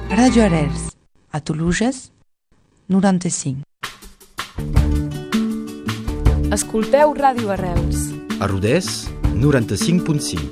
Radio Arrels, a Toluges, 95. Escolteu Ràdio Arrels. A Rodès, 95.5.